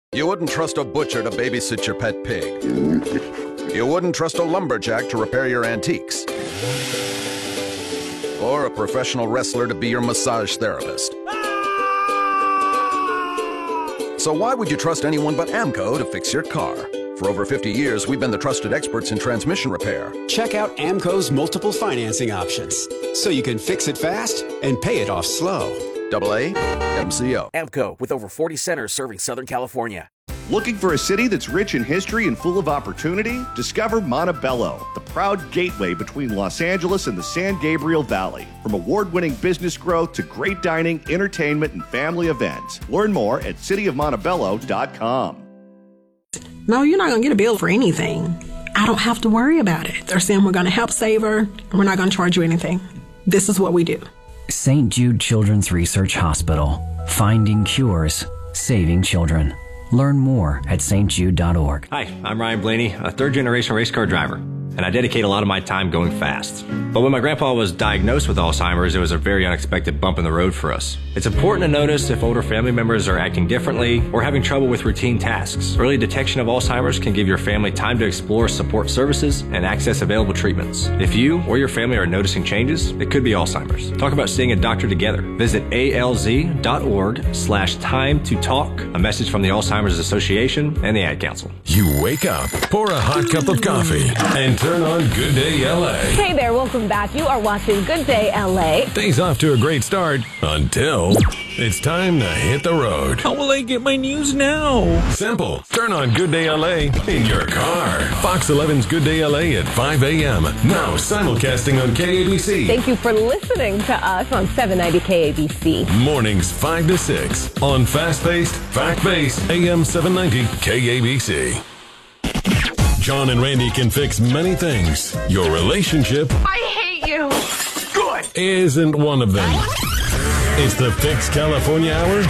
You wouldn't trust a butcher to babysit your pet pig. You wouldn't trust a lumberjack to repair your antiques. Or a professional wrestler to be your massage therapist. So why would you trust anyone but AMCO to fix your car? For over 50 years, we've been the trusted experts in transmission repair. Check out AMCO's multiple financing options, so you can fix it fast and pay it off slow. AA MCO. AMCO, with over 40 centers serving Southern California. Looking for a city that's rich in history and full of opportunity? Discover Montebello, the proud gateway between Los Angeles and the San Gabriel Valley. From award-winning business growth to great dining, entertainment, and family events. Learn more at cityofmontebello.com. No, you're not going to get a bill for anything. I don't have to worry about it. They're saying we're going to help save her, and we're not going to charge you anything. This is what we do. St. Jude Children's Research Hospital. Finding cures, saving children. Learn more at stjude.org. Hi, I'm Ryan Blaney, a third-generation race car driver, and I dedicate a lot of my time going fast. But when my grandpa was diagnosed with Alzheimer's, it was a very unexpected bump in the road for us. It's important to notice if older family members are acting differently or having trouble with routine tasks. Early detection of Alzheimer's can give your family time to explore support services and access available treatments. If you or your family are noticing changes, it could be Alzheimer's. Talk about seeing a doctor together. Visit alz.org/time to talk. A message from the Alzheimer's Association and the Ad Council. You wake up, pour a hot cup of coffee, and turn on Good Day LA. Hey there, welcome back. You are watching Good Day LA. Day's off to a great start until it's time to hit the road. How will I get my news now? Simple. Turn on Good Day LA in your car. Fox 11's Good Day LA at 5 a.m. Now simulcasting on KABC. Thank you for listening to us on 790 KABC. Mornings 5 to 6 on fast-paced, fact-based AM 790 KABC. John and Randy can fix many things. Your relationship, I hate you. Good, isn't one of them. It's the Fix California Hour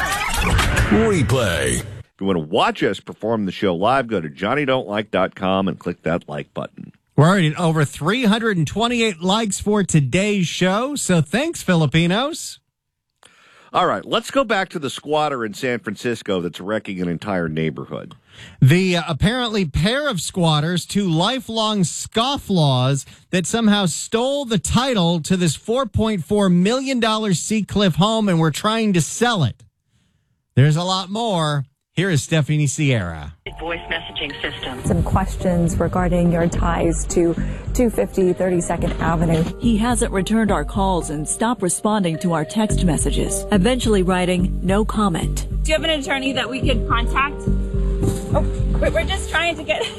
replay. If you want to watch us perform the show live, go to johnnydon'tlike.com and click that like button. We're already at over 328 likes for today's show, so thanks, Filipinos. All right, let's go back to the squatter in San Francisco that's wrecking an entire neighborhood. The apparently pair of squatters, two lifelong scofflaws that somehow stole the title to this $4.4 million Seacliff home and were trying to sell it. There's a lot more. Here is Stephanie Sierra. Voice messaging system. Some questions regarding your ties to 250 32nd Avenue. He hasn't returned our calls and stopped responding to our text messages, eventually writing no comment. Do you have an attorney that we could contact? Oh, we're just trying to get...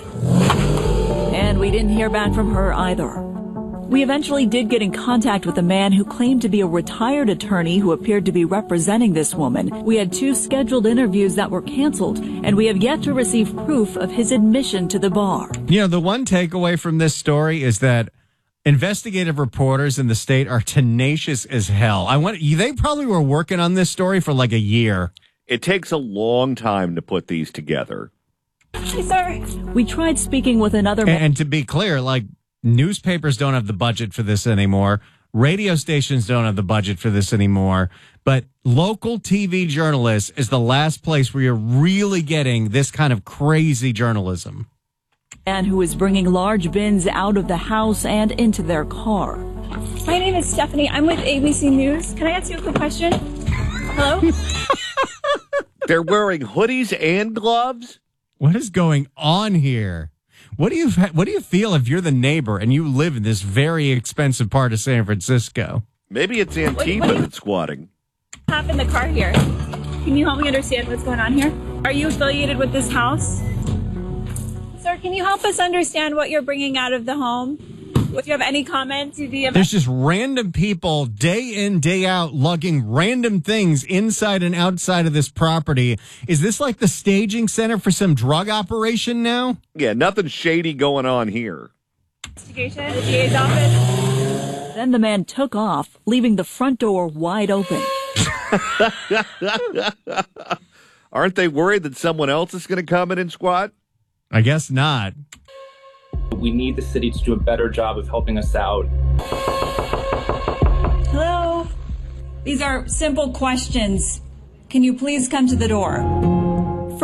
And we didn't hear back from her either. We eventually did get in contact with a man who claimed to be a retired attorney who appeared to be representing this woman. We had 2 scheduled interviews that were canceled, and we have yet to receive proof of his admission to the bar. You know, the one takeaway from this story is that investigative reporters in the state are tenacious as hell. They probably were working on this story for like a year. It takes a long time to put these together. Hey, sir. We tried speaking with another man. And to be clear, like, newspapers don't have the budget for this anymore. Radio stations don't have the budget for this anymore. But local TV journalists is the last place where you're really getting this kind of crazy journalism. And who is bringing large bins out of the house and into their car. My name is Stephanie. I'm with ABC News. Can I ask you a quick question? Hello? They're wearing hoodies and gloves? What is going on here? What do you feel if you're the neighbor and you live in this very expensive part of San Francisco? Maybe it's Antifa that's squatting. What happened in the car here? Can you help me understand what's going on here? Are you affiliated with this house? Sir, can you help us understand what you're bringing out of the home? If you have any comments, there's just random people day in, day out lugging random things inside and outside of this property. Is this like the staging center for some drug operation now? Yeah, nothing shady going on here. Investigation at the DA's office. Then the man took off, leaving the front door wide open. Aren't they worried that someone else is going to come in and squat? I guess not. We need the city to do a better job of helping us out. Hello? These are simple questions. Can you please come to the door?